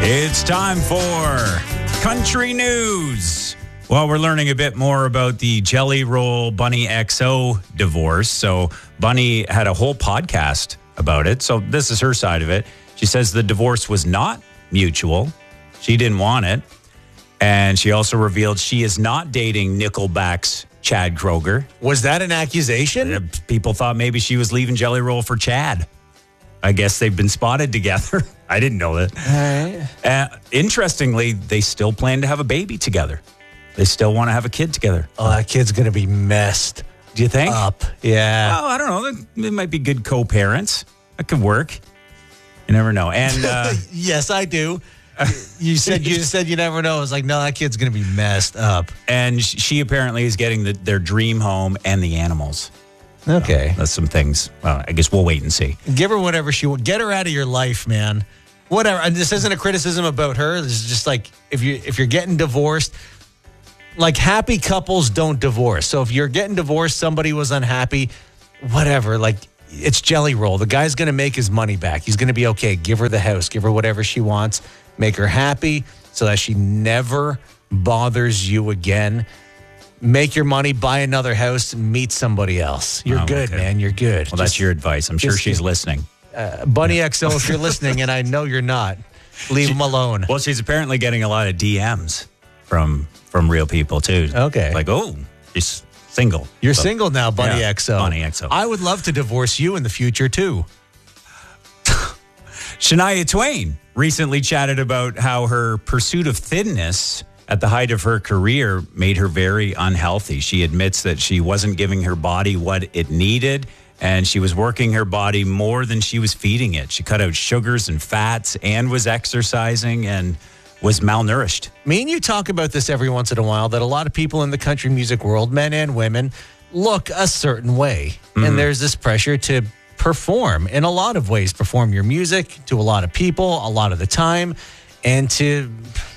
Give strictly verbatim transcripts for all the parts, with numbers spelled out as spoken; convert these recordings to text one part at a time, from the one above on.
It's time for Country News. Well, we're learning a bit more about the Jelly Roll Bunny X O divorce. So Bunny had a whole podcast about it. So this is her side of it. She says the divorce was not mutual. She didn't want it. And she also revealed she is not dating Nickelback's Chad Kroeger. Was that an accusation? People thought maybe she was leaving Jelly Roll for Chad. I guess they've been spotted together. I didn't know that. All right. Uh, interestingly, they still plan to have a baby together. They still want to have a kid together. Oh, that kid's going to be messed. Do you think? Up. Yeah. Well, I don't know. They might be good co-parents. That could work. You never know. And uh, yes, I do. You said you said you never know. It's like, no, that kid's going to be messed up. And she apparently is getting the, their dream home and the animals. Okay. So that's some things. Well, I guess we'll wait and see. Give her whatever she wants. Get her out of your life, man. Whatever. And this isn't a criticism about her. This is just like, if you if you're getting divorced, like happy couples don't divorce. So if you're getting divorced, somebody was unhappy, whatever. Like, it's Jelly Roll. The guy's going to make his money back. He's going to be okay. Give her the house. Give her whatever she wants. Make her happy so that she never bothers you again. Make your money, buy another house, meet somebody else. You're Oh, good, okay. man. You're good. Well, that's Just, your advice. I'm sure just- she's listening. uh, Bunny X O, if you're listening, and I know you're not, leave him alone. Well, she's apparently getting a lot of D Ms from from real people, too. Okay. Like, oh, she's single. You're So- single now, Bunny Yeah, X O. Bunny X O. I would love to divorce you in the future, too. Shania Twain recently chatted about how her pursuit of thinness at the height of her career made her very unhealthy. She admits that she wasn't giving her body what it needed, and she was working her body more than she was feeding it. She cut out sugars and fats and was exercising and was malnourished. Me and you talk about this every once in a while, that a lot of people in the country music world, men and women, look a certain way. Mm-hmm. And there's this pressure to perform in a lot of ways, perform your music to a lot of people a lot of the time, and to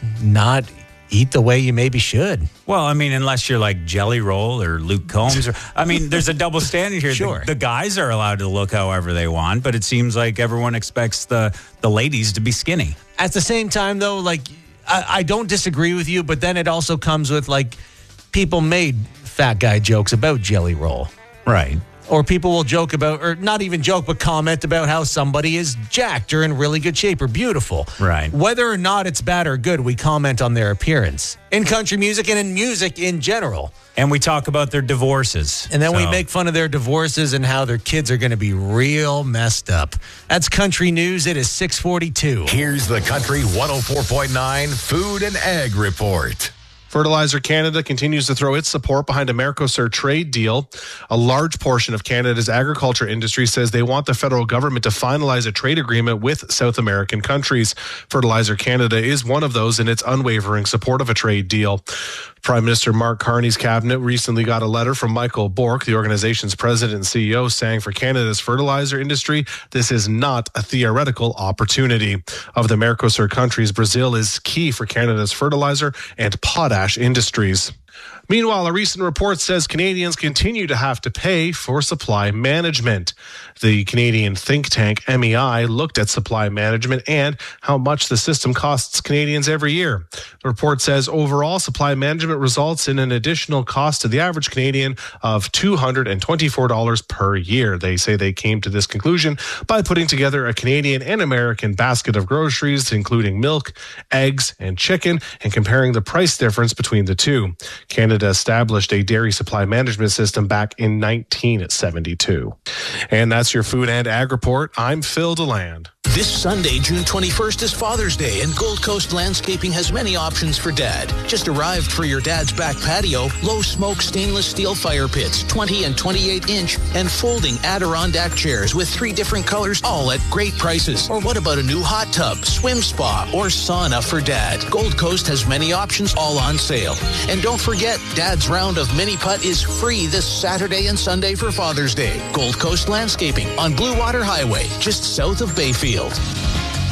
not eat the way you maybe should. Well, I mean, unless you're like Jelly Roll or Luke Combs. Or, I mean, there's a double standard here. Sure. The, the guys are allowed to look however they want, but it seems like everyone expects the, the ladies to be skinny. At the same time, though, like, I, I don't disagree with you, but then it also comes with, like, people made fat guy jokes about Jelly Roll. Right. Or people will joke about, or not even joke, but comment about how somebody is jacked or in really good shape or beautiful. Right. Whether or not it's bad or good, we comment on their appearance in country music and in music in general. And we talk about their divorces. And then we So- make fun of their divorces and how their kids are going to be real messed up. That's Country News. It is six forty-two. Here's the Country one oh four point nine Food and Ag Report. Fertilizer Canada continues to throw its support behind a Mercosur trade deal. A large portion of Canada's agriculture industry says they want the federal government to finalize a trade agreement with South American countries. Fertilizer Canada is one of those in its unwavering support of a trade deal. Prime Minister Mark Carney's cabinet recently got a letter from Michael Bork, the organization's president and C E O, saying for Canada's fertilizer industry, this is not a theoretical opportunity. Of the Mercosur countries, Brazil is key for Canada's fertilizer and potash industries. Meanwhile, a recent report says Canadians continue to have to pay for supply management. The Canadian think tank M E I looked at supply management and how much the system costs Canadians every year. The report says overall supply management results in an additional cost to the average Canadian of two hundred twenty-four dollars per year. They say they came to this conclusion by putting together a Canadian and American basket of groceries, including milk, eggs, and chicken, and comparing the price difference between the two. Canada established a dairy supply management system back in nineteen seventy-two. And that's your Food and Ag Report. I'm Phil DeLand. This Sunday, June twenty-first, is Father's Day, and Gold Coast Landscaping has many options for Dad. Just arrived for your dad's back patio, low-smoke stainless steel fire pits, twenty and twenty-eight inch, and folding Adirondack chairs with three different colors, all at great prices. Or what about a new hot tub, swim spa, or sauna for Dad? Gold Coast has many options, all on sale. And don't forget, Dad's round of mini putt is free this Saturday and Sunday for Father's Day. Gold Coast Landscaping on Blue Water Highway, just south of Bayfield.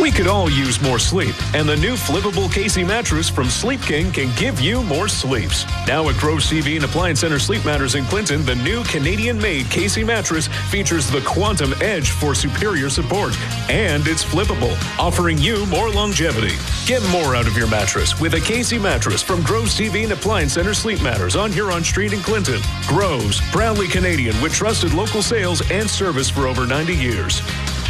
We could all use more sleep, and the new flippable Casey mattress from Sleep King can give you more sleeps. Now at Grove C V and Appliance Center Sleep Matters in Clinton, the new Canadian-made Casey mattress features the Quantum Edge for superior support, and it's flippable, offering you more longevity. Get more out of your mattress with a Casey mattress from Grove C V and Appliance Center Sleep Matters on Huron Street in Clinton. Groves, proudly Canadian with trusted local sales and service for over ninety years.